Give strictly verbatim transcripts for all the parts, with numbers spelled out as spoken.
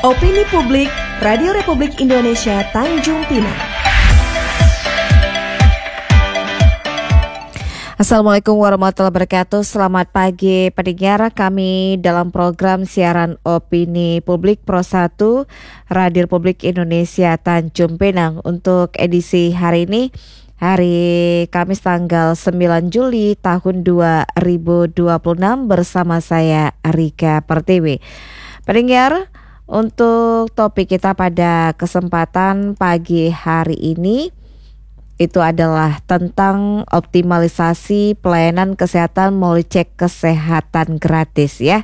Opini Publik, Radio Republik Indonesia Tanjung Pinang. Assalamualaikum warahmatullahi wabarakatuh. Selamat pagi pendengar kami dalam program siaran Opini Publik Pro satu Radio Republik Indonesia Tanjung Pinang. Untuk edisi hari ini, hari Kamis tanggal sembilan Juli tahun dua ribu dua puluh enam, bersama saya Rika Pertiwi. Pendengar, untuk topik kita pada kesempatan pagi hari ini itu adalah tentang optimalisasi pelayanan kesehatan melalui cek kesehatan gratis ya.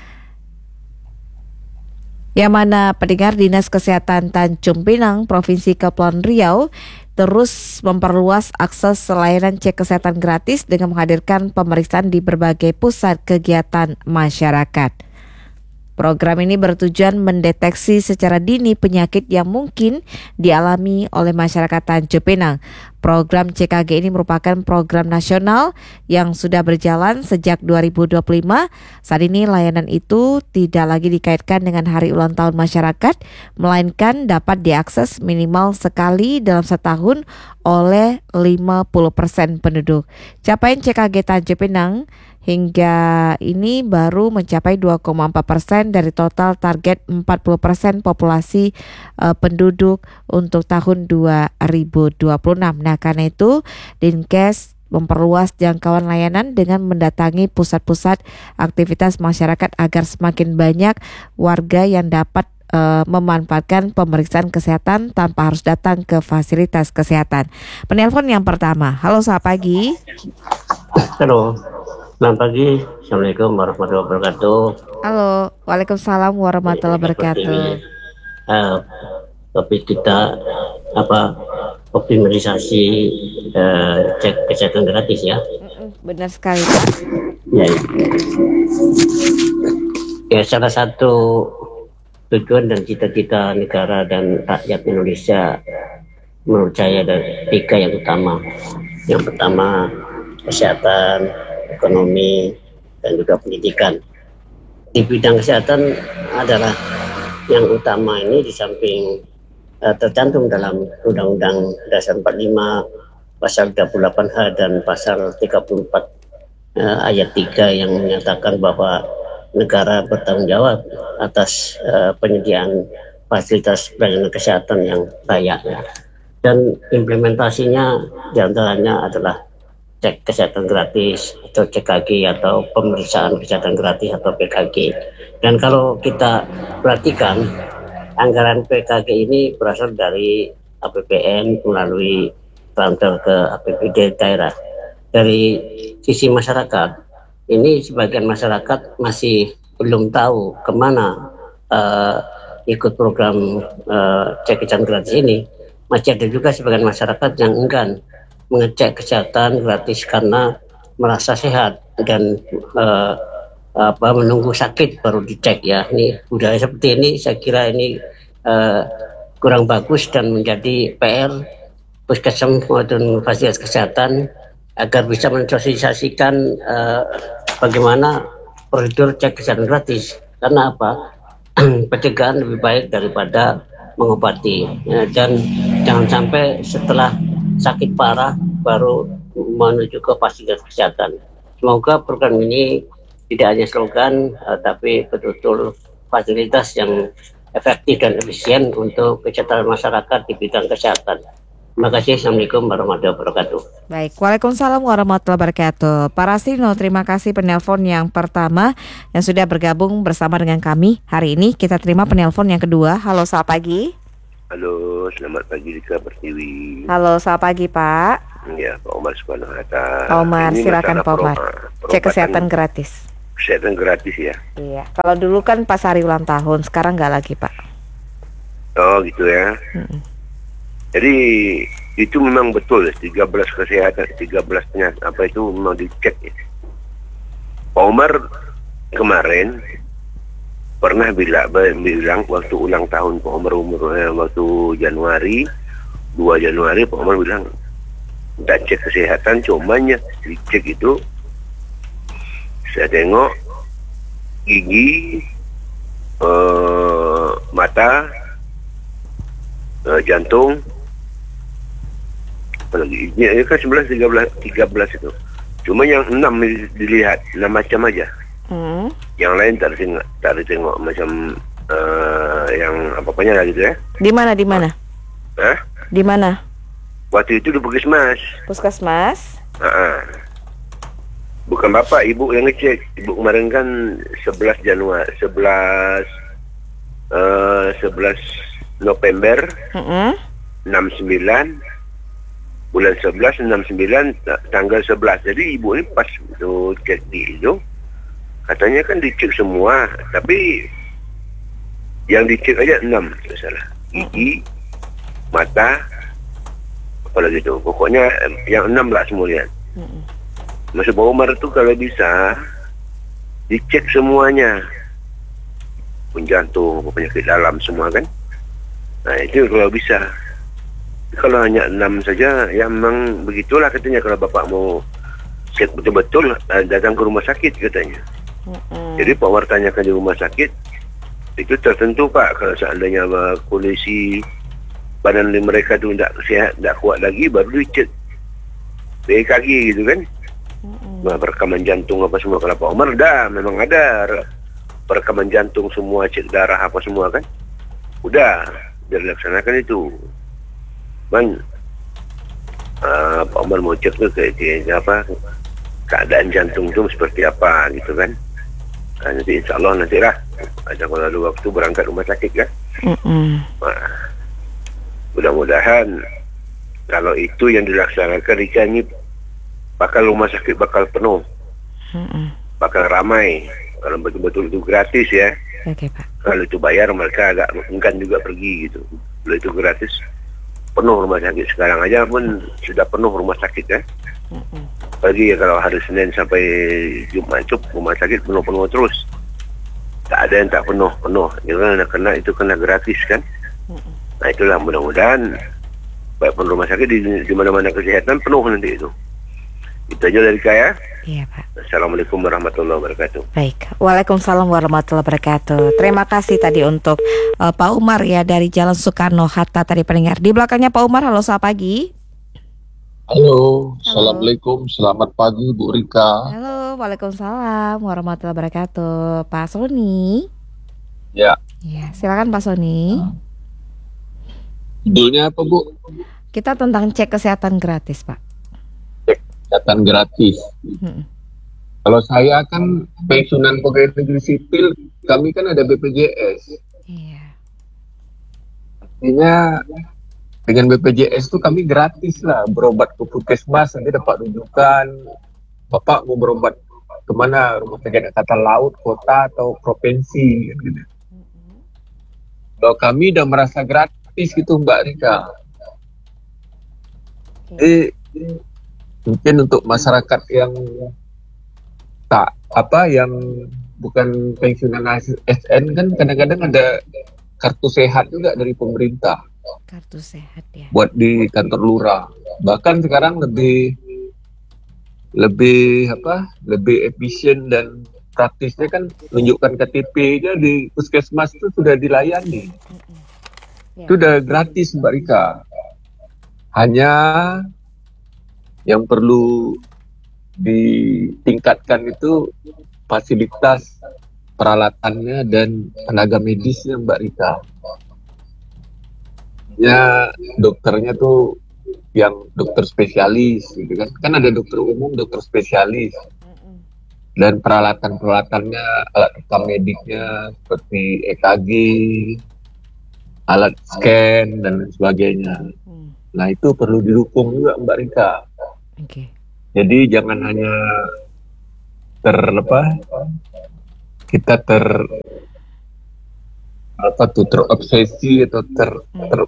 Yang mana pendengar, Dinas Kesehatan Tanjung Pinang Provinsi Kepulauan Riau terus memperluas akses layanan cek kesehatan gratis dengan menghadirkan pemeriksaan di berbagai pusat kegiatan masyarakat. Program ini bertujuan mendeteksi secara dini penyakit yang mungkin dialami oleh masyarakat Tanjung Pinang. Program C K G ini merupakan program nasional yang sudah berjalan sejak dua ribu dua puluh lima. Saat ini layanan itu tidak lagi dikaitkan dengan hari ulang tahun masyarakat, melainkan dapat diakses minimal sekali dalam setahun oleh lima puluh persen penduduk. Capaian C K G Tanjung Pinang hingga ini baru mencapai dua koma empat persen dari total target empat puluh persen populasi uh, penduduk untuk tahun dua ribu dua puluh enam. Nah, karena itu Dinkes memperluas jangkauan layanan dengan mendatangi pusat-pusat aktivitas masyarakat agar semakin banyak warga yang dapat uh, memanfaatkan pemeriksaan kesehatan tanpa harus datang ke fasilitas kesehatan. Penelpon yang pertama. Halo, selamat pagi. Halo. Selamat pagi, Assalamualaikum warahmatullahi wabarakatuh. Halo, Waalaikumsalam warahmatullahi wabarakatuh. Uh, topik kita apa optimalisasi uh, cek kesehatan gratis ya? Benar sekali, Pak. Ya, ya, salah satu tujuan dan cita-cita negara dan rakyat Indonesia menurut saya ada tiga yang utama. Yang pertama kesehatan, ekonomi, dan juga pendidikan. Di bidang kesehatan adalah yang utama ini di samping uh, tercantum dalam Undang-Undang Dasar empat puluh lima pasal tiga puluh delapan H dan pasal tiga puluh empat uh, ayat tiga yang menyatakan bahwa negara bertanggung jawab atas uh, penyediaan fasilitas pelayanan kesehatan yang layak ya. Dan implementasinya diantaranya adalah cek kesehatan gratis atau C K G atau pemeriksaan kesehatan gratis atau P K G. Dan kalau kita perhatikan, anggaran P K G ini berasal dari A P B N melalui transfer ke A P B D daerah. Dari sisi masyarakat, ini sebagian masyarakat masih belum tahu kemana uh, ikut program uh, cek kesehatan gratis ini. Masih ada juga sebagian masyarakat yang enggan mengecek kesehatan gratis karena merasa sehat dan uh, apa menunggu sakit baru dicek ya. Ini budaya seperti ini saya kira ini uh, kurang bagus dan menjadi P R puskesmas maupun fasilitas kesehatan agar bisa mensosialisasikan uh, bagaimana prosedur cek kesehatan gratis. Karena apa? Pencegahan lebih baik daripada mengobati ya, dan jangan sampai setelah sakit parah baru menuju ke fasilitas kesehatan. Semoga program ini tidak hanya slogan, uh, tapi betul-betul fasilitas yang efektif dan efisien untuk kesejahteraan masyarakat di bidang kesehatan. Terima kasih. Assalamualaikum warahmatullahi wabarakatuh. Baik, Waalaikumsalam warahmatullahi wabarakatuh. Pak Rastino, terima kasih penelpon yang pertama yang sudah bergabung bersama dengan kami hari ini. Kita terima penelpon yang kedua. Halo, selamat pagi. Halo, selamat pagi Rika Pertiwi. Halo, selamat pagi Pak. Ya, Pak Omar Subhanahu wa Ta'ala. Pak Omar, ini silakan Pak Omar. Cek kesehatan gratis. Kesehatan gratis ya. Iya. Kalau dulu kan pas hari ulang tahun, sekarang nggak lagi Pak. Oh gitu ya. Mm-mm. Jadi itu memang betul tiga belas kesehatan, tiga belas penyakit apa itu memang dicek ya. Pak Omar kemarin pernah bilang, bilang waktu ulang tahun Pak Omar umur eh, waktu Januari dua Januari Pak Omar bilang tidak cek kesehatan, cumanya dicek itu saya tengok gigi, eh, mata, uh, jantung, apa lagi? Ini kan sebelas, tiga belas, tiga belas itu. Cuma yang enam dilihat, enam macam aja. Hmm. Yang lain tak ditengok, tak ditengok macam uh, yang apa-apanya lah gitu ya. Di mana, di mana? Hah? Di mana? Waktu itu di Puskesmas. Puskesmas? Uh-uh. Bukan bapak, ibu yang ngecek. Ibu kemarin kan sebelas Januari, sebelas uh, sebelas November, Mm-mm. enam sembilan, bulan sebelas, enam sembilan, ta- tanggal sebelas. Jadi ibu ni pas tu cek di itu, katanya kan dicek semua, tapi yang dicek aja enam, tak salah. Gigi, mata, apa lagi tu. Pokoknya yang enam lah semuanya. Mm-mm. Masa Pak Umar tu kalau bisa dicek semuanya, pun jantung, penyakit dalam semua kan. Nah itu kalau bisa. Kalau hanya enam saja, ya memang begitulah katanya. Kalau bapak mau cek betul-betul, datang ke rumah sakit katanya. Mm-mm. Jadi Pak Umar tanyakan di rumah sakit, itu tertentu Pak. Kalau seandainya uh, kondisi badan mereka tu tidak sihat, tidak kuat lagi, baru dicek B K G gitu kan. Nah, perekaman jantung apa semua. Kalau Pak Umar dah memang ada perekaman jantung semua, cek darah apa semua kan. Udah dilaksanakan itu. Man, uh, Pak Umar mau cek tu ke, ke, ke apa keadaan jantung tu seperti apa gitu kan. Nah, nanti insya Allah nantilah ada kalau ada waktu berangkat rumah sakit kan. Mm-mm. Nah, mudah-mudahan kalau itu yang dilaksanakan Rika ini, bakal rumah sakit bakal penuh, Mm-mm. bakal ramai. Kalau betul-betul itu gratis ya. Oke Pak. Kalau itu bayar mereka agak enggan juga pergi gitu. Kalau itu gratis, penuh rumah sakit. Sekarang aja pun sudah penuh rumah sakit ya. Mm-mm. Apalagi ya kalau hari Senin sampai Jumat itu rumah sakit penuh-penuh terus. Tak ada yang tak penuh-penuh. Karena kena itu kena gratis kan. Mm-mm. Nah itulah mudah-mudahan baik pun rumah sakit di, di mana-mana kesehatan penuh nanti itu. Itu aja dari saya. Iya Pak. Assalamualaikum warahmatullahi wabarakatuh. Baik, Waalaikumsalam warahmatullahi wabarakatuh. Terima kasih tadi untuk uh, Pak Umar ya dari Jalan Soekarno-Hatta tadi pendengar. Di belakangnya Pak Umar, halo selamat pagi. Halo, Assalamualaikum, selamat pagi Bu Rika. Halo, Waalaikumsalam warahmatullahi wabarakatuh. Pak Sony. Ya, Ya, silakan Pak Sony. judulnya apa Bu? Kita tentang cek kesehatan gratis Pak. Kesehatan gratis. Hmm. Kalau saya kan pensiunan pegawai negeri sipil, kami kan ada B P J S. Iya. Artinya dengan B P J S itu kami gratis lah berobat ke puskesmas, nanti dapat rujukan. Bapak mau berobat kemana? Rumah sakit angkatan laut, kota atau provinsi gitu. Kalau kami udah merasa gratis gitu Mbak Rika. Jadi mungkin untuk masyarakat yang tak apa yang bukan pensiunan S N kan kadang-kadang ada kartu sehat juga dari pemerintah Kartu sehat ya. buat di kantor lurah. Bahkan sekarang lebih lebih apa? Lebih efisien dan praktisnya kan menunjukkan K T P aja di puskesmas itu sudah dilayani. Mm-mm. Ya. Itu udah gratis Mbak Rika. Hanya yang perlu ditingkatkan itu fasilitas peralatannya dan tenaga medisnya Mbak Rika. Ya dokternya tuh yang dokter spesialis gitu kan. Kan ada dokter umum, dokter spesialis. Mm-mm. Dan peralatan-peralatannya, alat rekam mediknya seperti E K G, alat scan dan lain sebagainya. Mm. Nah itu perlu didukung juga Mbak Rika. Oke. Jadi jangan hanya terlepas kita ter apa tuh terobsesi atau ter, ter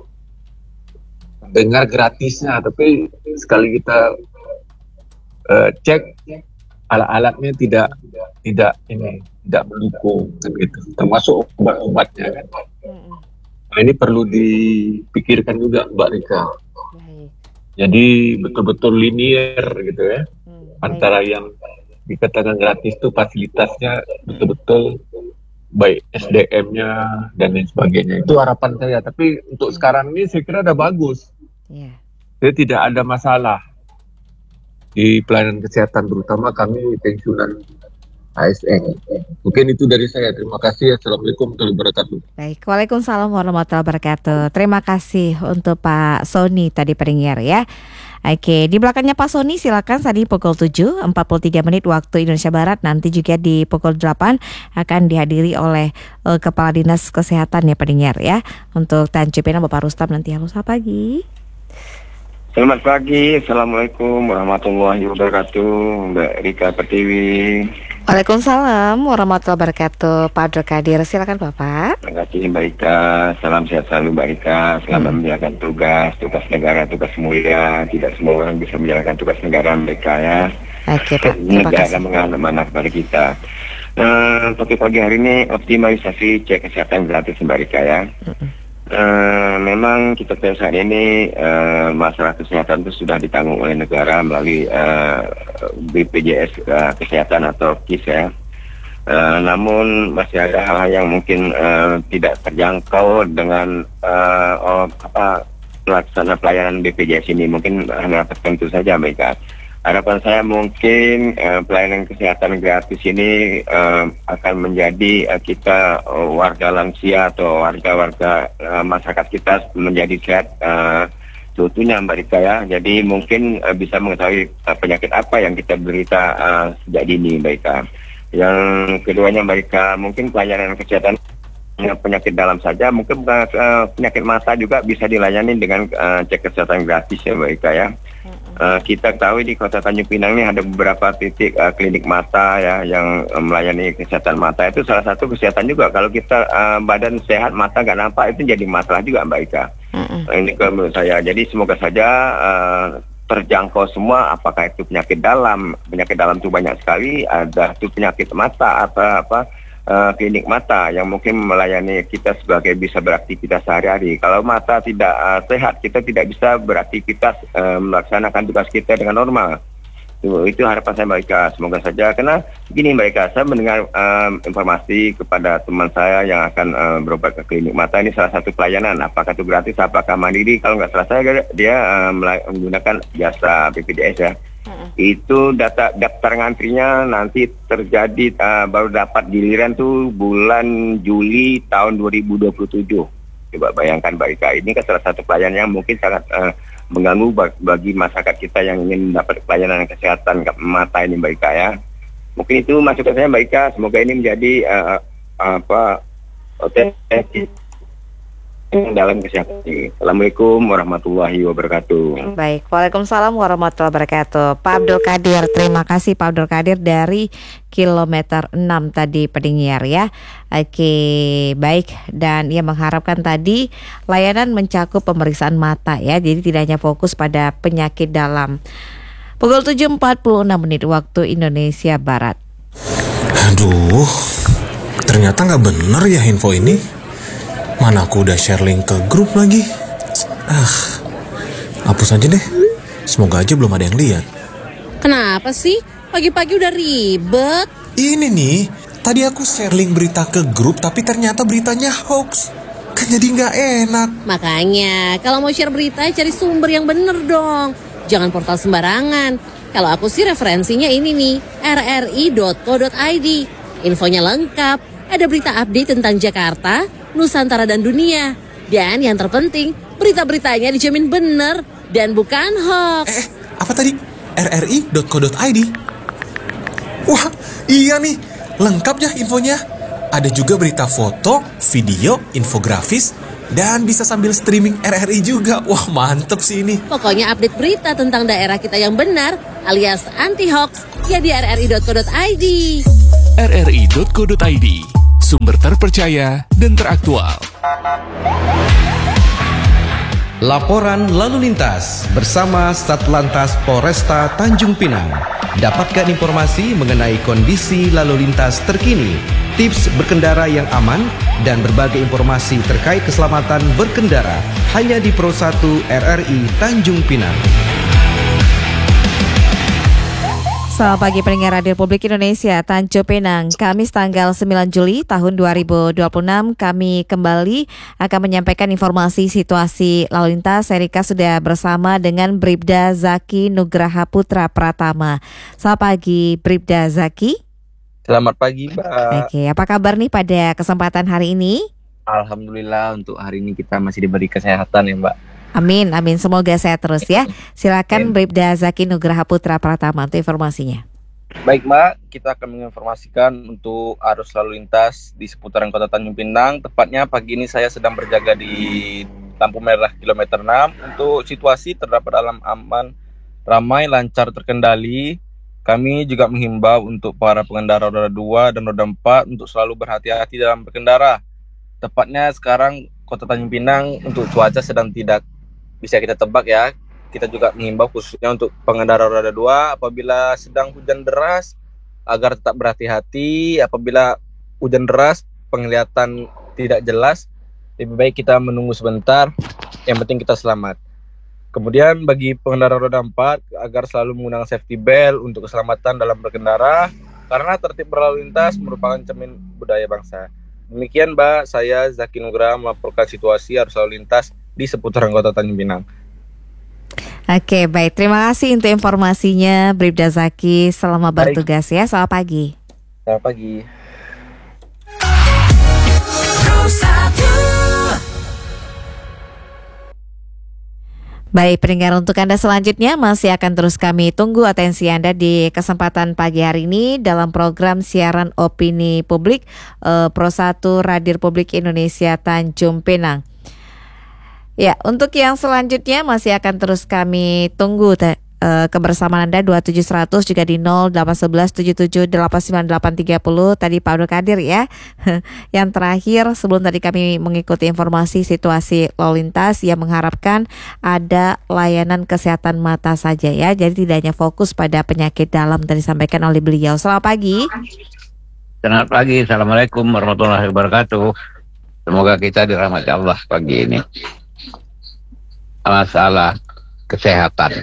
dengar gratisnya, tapi sekali kita uh, cek alat-alatnya tidak tidak ini tidak mendukung kan gitu, termasuk obat-obatnya kan. Mm-mm. Nah, ini perlu dipikirkan juga Mbak Rika. Baik. Jadi betul-betul linear gitu ya. Hmm, baik. Antara yang dikatakan gratis itu fasilitasnya betul-betul baik S D M-nya dan lain sebagainya. Itu harapan saya. Tapi untuk sekarang ini saya kira udah bagus. Yeah. Jadi tidak ada masalah di pelayanan kesehatan, terutama kami pensiunan A S N. Mungkin itu dari saya. Terima kasih. Assalamualaikum warahmatullahi wabarakatuh. Baik, Waalaikumsalam warahmatullahi wabarakatuh. Terima kasih untuk Pak Sony tadi pendengar ya. Oke, di belakangnya Pak Sony silakan tadi pukul tujuh empat puluh tiga menit waktu Indonesia Barat. Nanti juga di pukul delapan akan dihadiri oleh uh, Kepala Dinas Kesehatan ya pendengar ya. Untuk Tanjung Pinang Bapak Rustam nanti. Halo, selamat pagi. Selamat pagi, Assalamualaikum warahmatullahi wabarakatuh, Mbak Rika Pertiwi. Waalaikumsalam warahmatullahi wabarakatuh, Pak Abdul Qadir, silakan Bapak. Terima kasih Mbak Rika, salam sehat selalu Mbak Rika, selamat hmm. menjalankan tugas, tugas negara, tugas mulia. Tidak semua orang bisa menjalankan tugas negara Mbak Rika ya. Oke Pak, terima negara kasih. mengamanah kepada kita. Uh, Topik pagi hari ini optimalisasi cek kesehatan gratis Mbak Rika ya. Hmm. Uh, memang kita tahu saat ini uh, masalah kesehatan itu sudah ditanggung oleh negara melalui uh, B P J S uh, kesehatan atau K I S ya. Uh, namun masih ada hal-hal yang mungkin uh, tidak terjangkau dengan uh, oh, apa pelaksana pelayanan B P J S ini. Mungkin hanya tertentu saja mereka. Harapan saya mungkin uh, pelayanan kesehatan gratis ini uh, akan menjadi uh, kita uh, warga lansia atau warga-warga uh, masyarakat kita menjadi sehat uh, seutuhnya Mbak Rika ya. Jadi mungkin uh, bisa mengetahui uh, penyakit apa yang kita berita uh, sejak dini Mbak Rika. Yang keduanya Mbak Rika, mungkin pelayanan kesehatan penyakit dalam saja, mungkin uh, penyakit mata juga bisa dilayani dengan uh, cek kesehatan gratis ya Mbak Rika ya. Uh, kita tahu di Kota Tanjung Pinang ini ada beberapa titik uh, klinik mata ya yang uh, melayani kesehatan mata. Itu salah satu kesehatan juga. Kalau kita uh, badan sehat mata nggak nampak itu jadi masalah juga Mbak Ika. Uh-uh. Uh, ini kalau menurut saya. Jadi semoga saja uh, terjangkau semua. Apakah itu penyakit dalam? Penyakit dalam itu banyak sekali. Ada itu penyakit mata atau apa? Uh, klinik mata yang mungkin melayani kita sebagai bisa beraktivitas sehari-hari. Kalau mata tidak uh, sehat, kita tidak bisa beraktivitas uh, melaksanakan tugas kita dengan normal. Itu, itu harapan saya Mbak Ika. Semoga saja, karena begini Mbak Ika, saya mendengar uh, informasi kepada teman saya yang akan uh, berobat ke klinik mata. Ini salah satu pelayanan, apakah itu gratis, apakah mandiri. Kalau nggak salah saya dia uh, menggunakan jasa B P J S ya. Uh-uh. Itu data daftar ngantrinya nanti terjadi uh, baru dapat giliran tuh bulan Juli tahun dua ribu dua puluh tujuh. Coba bayangkan Mbak Ika, ini kan salah satu pelayanan yang mungkin sangat uh, mengganggu bagi masyarakat kita yang ingin mendapat pelayanan kesehatan mata ini Mbak Ika ya. Mungkin itu masukan saya Mbak Ika, semoga ini menjadi uh, apa otentik dalam kesehatan. Assalamualaikum warahmatullahi wabarakatuh. Baik, Waalaikumsalam warahmatullahi wabarakatuh. Pak Abdul Qadir, terima kasih Pak Abdul Qadir dari kilometer enam tadi pendengar ya. Oke, baik, dan ia mengharapkan tadi layanan mencakup pemeriksaan mata ya. Jadi tidak hanya fokus pada penyakit dalam. Pukul tujuh empat puluh enam menit waktu Indonesia Barat. Aduh, ternyata nggak bener ya info ini. Mana aku udah share link ke grup lagi. Ah, hapus aja deh. Semoga aja belum ada yang lihat. Kenapa sih? Pagi-pagi udah ribet. Ini nih, tadi aku share link berita ke grup tapi ternyata beritanya hoax. Kan jadi nggak enak. Makanya, kalau mau share berita cari sumber yang bener dong. Jangan portal sembarangan. Kalau aku sih referensinya ini nih, r r i dot co dot i d. Infonya lengkap. Ada berita update tentang Jakarta, Nusantara dan dunia. Dan yang terpenting, berita-beritanya dijamin benar dan bukan hoax. Eh, apa tadi? r r i dot co dot i d. Wah, iya nih. Lengkap ya infonya. Ada juga berita foto, video, infografis, dan bisa sambil streaming R R I juga. Wah, mantep sih ini. Pokoknya update berita tentang daerah kita yang benar alias anti hoax ya di r r i dot co dot i d. r r i dot co dot i d, sumber terpercaya dan teraktual. Laporan lalu lintas bersama Satlantas Polresta Tanjung Pinang. Dapatkan informasi mengenai kondisi lalu lintas terkini, tips berkendara yang aman, dan berbagai informasi terkait keselamatan berkendara hanya di Pro satu R R I Tanjung Pinang. Selamat pagi pendengar Radio Republik Indonesia, Tanjung Pinang, Kamis tanggal sembilan Juli tahun dua ribu dua puluh enam. Kami kembali akan menyampaikan informasi situasi lalu lintas. Erika sudah bersama dengan Bribda Zaki Nugraha Putra Pratama. Selamat pagi Bribda Zaki. Selamat pagi Mbak. Oke, apa kabar nih pada kesempatan hari ini? Alhamdulillah untuk hari ini kita masih diberi kesehatan ya Mbak. Amin, amin. Semoga sehat terus ya. Silakan Bribda Zaki Nugraha Putra Pratama untuk informasinya. Baik Mbak, kita akan menginformasikan untuk arus lalu lintas di seputaran Kota Tanjung Pinang. Tepatnya pagi ini saya sedang berjaga di lampu merah kilometer enam. Untuk situasi terdapat dalam aman, ramai, lancar, terkendali. Kami juga menghimbau untuk para pengendara roda dua dan roda empat untuk selalu berhati-hati dalam berkendara. Tepatnya sekarang Kota Tanjung Pinang untuk cuaca sedang tidak bisa kita tebak ya. Kita juga mengimbau khususnya untuk pengendara roda dua apabila sedang hujan deras agar tetap berhati-hati. Apabila hujan deras penglihatan tidak jelas, lebih baik kita menunggu sebentar. Yang penting kita selamat. Kemudian bagi pengendara roda empat agar selalu menggunakan safety belt untuk keselamatan dalam berkendara karena tertib berlalu lintas merupakan cermin budaya bangsa. Demikian Mbak, saya Zaki Nugraha melaporkan situasi arus lalu lintas di seputaran Kota Tanjung Pinang. Oke, baik. Terima kasih untuk informasinya Bribda Zaki. Selamat baik. Bertugas ya. Selamat pagi. Selamat pagi. Baik, pendengar, untuk Anda selanjutnya masih akan terus kami tunggu atensi Anda di kesempatan pagi hari ini dalam program siaran opini publik eh, Pro satu Radio Republik Indonesia Tanjung Pinang. Ya, untuk yang selanjutnya masih akan terus kami tunggu te- uh, kebersamaan Anda dua tujuh seratus juga di nol delapan satu satu tujuh tujuh delapan sembilan delapan tiga nol. Tadi Pak Abdul Kadir ya. Yang terakhir sebelum tadi kami mengikuti informasi situasi lalu lintas yang mengharapkan ada layanan kesehatan mata saja ya. Jadi tidak hanya fokus pada penyakit dalam tadi disampaikan oleh beliau. Selamat pagi. Selamat pagi. Assalamualaikum warahmatullahi wabarakatuh. Semoga kita dirahmati Allah pagi ini. Masalah kesehatan,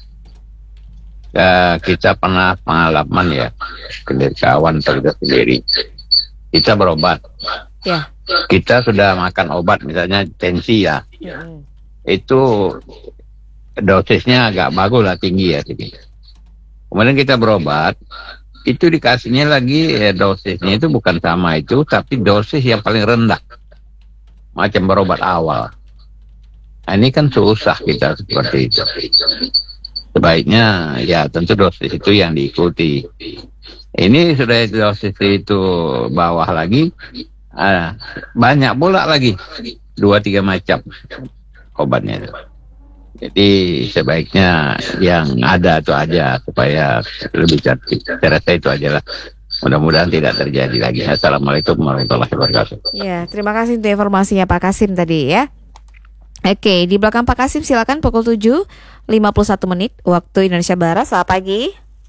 ya, kita pernah pengalaman ya dari kawan terdekat sendiri. Kita berobat, ya. Kita sudah makan obat misalnya tensi ya, hmm. itu dosisnya agak bagus lah, tinggi ya. Kemudian kita berobat, itu dikasihnya lagi ya, dosisnya itu bukan sama itu, tapi dosis yang paling rendah, macam berobat awal. Nah, ini kan susah kita seperti itu. Sebaiknya ya tentu dosis itu yang diikuti. Ini sudah dosis itu bawah lagi, ah, banyak pula lagi, dua tiga macam obatnya itu. Jadi sebaiknya yang ada itu aja supaya lebih cantik. Saya rasa itu aja lah. Mudah-mudahan tidak terjadi lagi. Assalamualaikum warahmatullahi wabarakatuh. Ya, terima kasih untuk informasinya Pak Kasim tadi ya. Oke, di belakang Pak Kasim silakan pukul tujuh lima puluh satu menit waktu Indonesia Barat. Selamat pagi.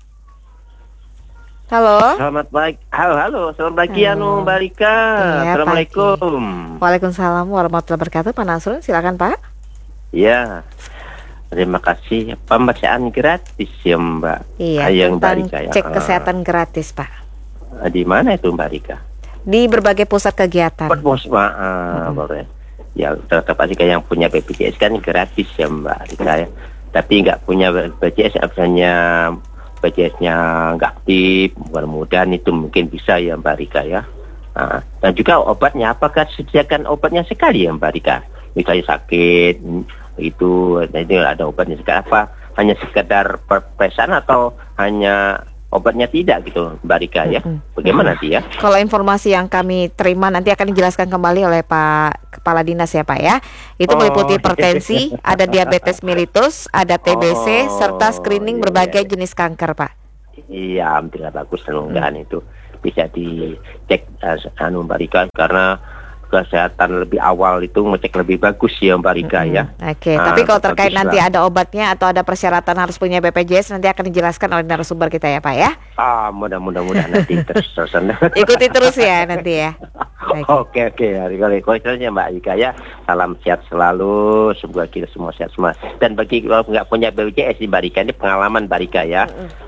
Halo. Selamat pagi. Halo, halo. Selamat pagi anu Mbak Rika. Ya, Assalamualaikum. Pagi. Waalaikumsalam warahmatullahi wabarakatuh. Pak Nasrul, silakan Pak. Ya. Terima kasih. Pemeriksaan gratis ya Mbak. Iya, Ayang tentang Mbak Rika, cek ya. kesehatan gratis Pak. Di mana itu Mbak Rika? Di berbagai pusat kegiatan. Pusma, uh, hmm. Ya, tetap aja yang punya B P J S kan gratis ya Mbak Rika ya. Tapi nggak punya B P J S, misalnya B P J S-nya nggak aktif, mudah-mudahan itu mungkin bisa ya Mbak Rika ya. Nah, dan juga obatnya, apakah disediakan obatnya sekali ya Mbak Rika? Misalnya sakit, itu, itu ada obatnya sekali apa? Hanya sekedar perpesan atau hanya obatnya tidak gitu Mbak Rika ya? Bagaimana nanti ya? Kalau informasi yang kami terima nanti akan dijelaskan kembali oleh Pak Kepala Dinas ya Pak ya. Itu oh, meliputi hipertensi, ada diabetes mellitus, ada T B C, oh, serta screening iya, berbagai iya. jenis kanker Pak. Iya, hampir bagus mudah-mudahan hmm. itu bisa dicek uh, anu Mbak Rika, karena kesehatan lebih awal itu ngecek lebih bagus ya Mbak Rika mm-hmm. ya. Oke, okay. nah, tapi kalau terkait nanti ada obatnya atau ada persyaratan harus punya B P J S nanti akan dijelaskan oleh narasumber kita ya Pak ya. Ah, mudah-mudahan nanti terus terusan. Ikuti terus ya nanti ya. Oke oke, kalau Mbak Rika ya, salam sehat selalu, semoga kita semua sehat semua. Dan bagi kalau nggak punya B P J S di Mbak Rika, ini pengalaman Mbak Rika ya. Mm-hmm.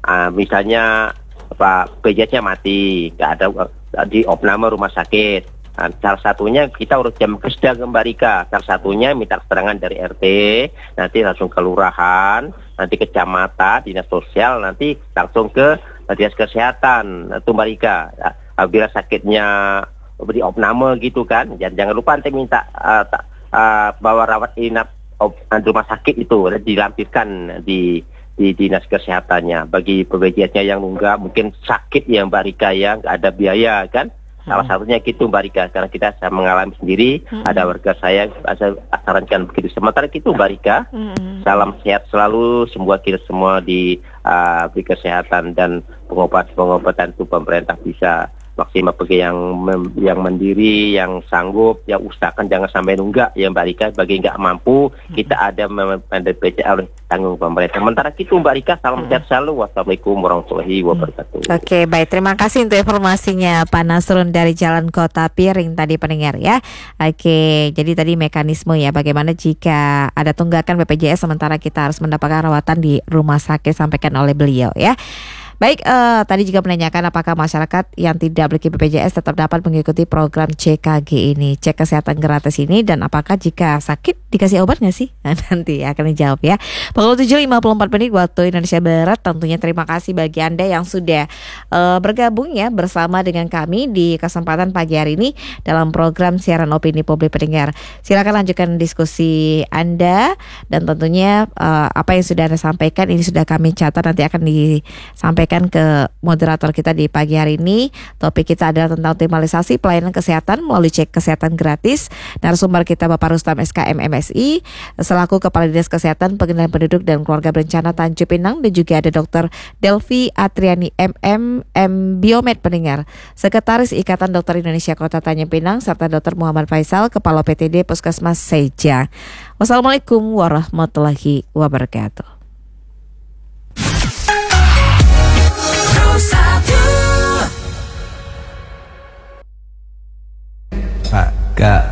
uh, misalnya apa B P J S-nya mati, nggak ada uh, di opname rumah sakit. Nah, salah satunya kita urus jam kesda ke Mbak Rika. Salah satunya minta keterangan dari R T, nanti langsung ke lurahan, nanti ke kecamatan, dinas sosial, nanti langsung ke dinas kesehatan, itu Mbak Rika. Nah, bila sakitnya di opname gitu kan, jangan, jangan lupa nanti minta uh, uh, bawa rawat inap op, rumah sakit itu dan dilampirkan di di dinas kesehatannya. Bagi B P J S-nya yang nunggak mungkin sakit ya Mbak Rika ya, nggak ada biaya kan. Salah satunya gitu Mbak Rika, karena kita saya mengalami sendiri, hmm. ada warga saya, saya sarankan begitu. Sementara itu Mbak Rika, hmm. salam sehat selalu, semua kita semua di uh, beri kesehatan dan pengobatan-pengobatan itu pemerintah bisa maksimal bagi yang mem, yang mandiri, yang sanggup, yang usahakan jangan sampai nunggak ya Mbak Rika. Bagi nggak mampu, hmm. kita ada B P J S oleh tanggung pemerintah. Sementara itu Mbak Rika, salam sehat selalu. Wassalamualaikum warahmatullahi wabarakatuh. Oke, okay, baik. Terima kasih untuk informasinya Pak Nasrun dari Jalan Kota Piring tadi pendengar ya. Oke, okay, jadi tadi mekanisme ya bagaimana jika ada tunggakan B P J S sementara kita harus mendapatkan rawatan di rumah sakit, sampaikan oleh beliau ya. Baik, uh, tadi juga menanyakan apakah masyarakat yang tidak memiliki B P J S tetap dapat mengikuti program C K G ini, cek kesehatan gratis ini, dan apakah jika sakit dikasih obat nggak sih? Nah, nanti akan dijawab ya. Pukul tujuh lima puluh empat menit waktu Indonesia Barat. Tentunya terima kasih bagi Anda yang sudah uh, bergabung ya bersama dengan kami di kesempatan pagi hari ini dalam program siaran opini publik pendengar. Silakan lanjutkan diskusi Anda, dan tentunya uh, apa yang sudah Anda sampaikan ini sudah kami catat, nanti akan disampaikan ke moderator kita di pagi hari ini. Topik kita adalah tentang optimalisasi pelayanan kesehatan melalui cek kesehatan gratis. Narasumber kita Bapak Rustam S K M M S I selaku Kepala Dinas Kesehatan Pengendalian Penduduk dan Keluarga Berencana Tanjung Pinang, dan juga ada Dokter Delvi Atriani M M M Biomed pendengar, Sekretaris Ikatan Dokter Indonesia Kota Tanjung Pinang, serta Dokter Muhammad Faisal, Kepala P T D Puskesmas Seja. Wassalamualaikum warahmatullahi wabarakatuh. Pak, Kak,